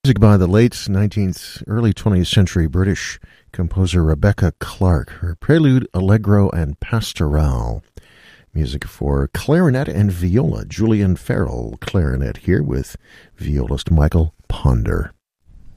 Music by the late 19th, early 20th century British composer Rebecca Clark, her prelude, allegro, and pastoral. Music for clarinet and viola. Julian Farrell, clarinet here with violist Michael Ponder.